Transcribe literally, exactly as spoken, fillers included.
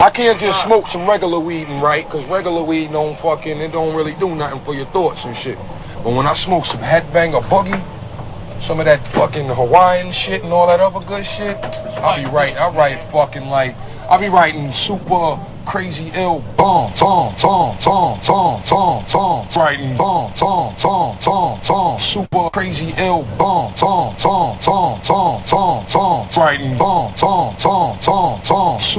I can't just smoke some regular weed and write, because regular weed don't fucking, it don't really do nothing for your thoughts and shit. But when I smoke some headbanger boogie, some of that fucking Hawaiian shit and all that other good shit, I'll be writing, I write fucking like, I'll be writing super crazy ill bombs, bombs, bombs, bombs, bombs, bombs, bombs, writing bombs, bombs, bombs, bombs, bombs, super crazy ill bombs, bombs, bombs, bombs, bombs, bombs, bombs, writing bombs, bombs, bombs, bombs, bombs,